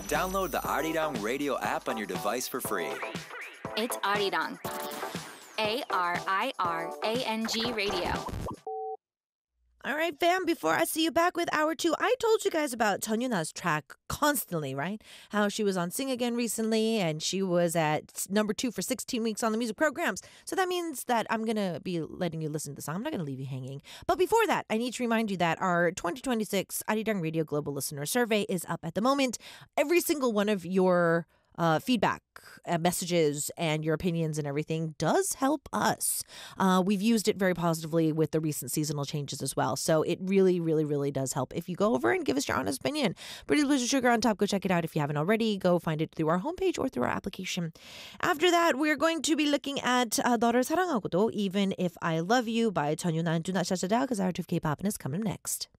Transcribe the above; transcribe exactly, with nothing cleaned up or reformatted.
Download the Arirang Radio app on your device for free. It's Arirang. A R I R A N G Radio. All right, fam, before I see you back with hour two, I told you guys about Chun Yuna's track constantly, right? How she was on Sing Again recently, and she was at number two for sixteen weeks on the music programs. So that means that I'm going to be letting you listen to the song. I'm not going to leave you hanging. But before that, I need to remind you that our twenty twenty-six Arirang Radio Global Listener Survey is up at the moment. Every single one of your Uh, feedback, uh, messages, and your opinions and everything does help us. Uh, we've used it very positively with the recent seasonal changes as well. So it really, really, really does help if you go over and give us your honest opinion. Pretty Little Sugar on top. Go check it out if you haven't already. Go find it through our homepage or through our application. After that, we're going to be looking at uh, 너를 사랑하고도 Even If I Love You by Chun Yuna and Do Not Shut It Down because our of K-pop is coming next.